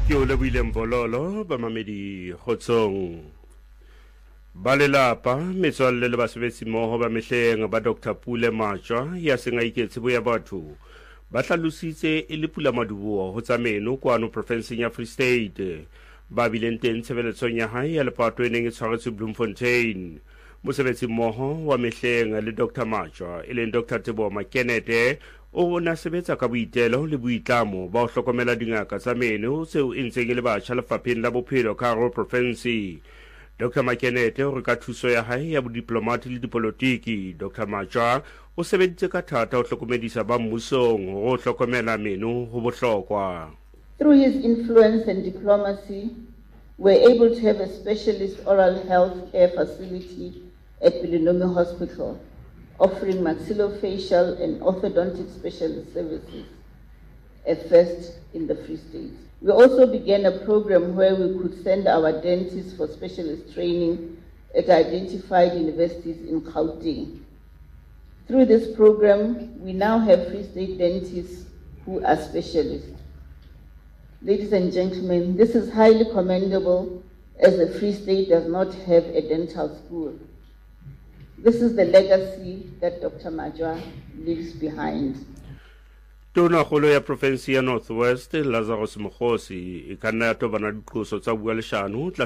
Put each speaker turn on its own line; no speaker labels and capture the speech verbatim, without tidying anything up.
Ke o lebile mbololo ba mamedi kgotsong ba lelapa metswalle le basebetsi mmoho ba mehleng ba Doctor Pule Matjwa ya senga iketsebo ya batho ba hlalositse e le pula maduo ho tsa meno kwano provinseng ya Free State ba bileng teng tshebeletsong ya hae ya lepato e neng e tshwaretswe Bloemfontein. Mosebetsi mmoho wa mehleng le Doctor Matjwa e leng Doctor Teboho Makenete o na sebetsa ka boitelo le boitlamo ba ho hlokomela dingaka tsa meno tseo e ntseng e le batjha lefapheng la bophelo ka hara province. Doctor Makenete o re ka thuso ya hae ya bodiplomati le dipolotiki, Doctor Matjwa o sebeditse ka thata ho hlokomedisa ba mmusong ho hlokomela meno ho bohlokwa.
Through his influence and diplomacy, we're able to have a specialist oral health care facility at Bilinomi Hospital, offering maxillofacial and orthodontic specialist services, a first in the Free State. We also began a program where we could send our dentists for specialist training at identified universities in Gauteng. Through this program, we now have Free State dentists who are specialists. Ladies and gentlemen, this is highly commendable as the Free State does not have a dental school. This is the legacy that Doctor Matjwa leaves behind.
Tona kgolo ya province ya North West Lazarus Mkhosi e ka nna ya tobana diqoso tsa bua leshano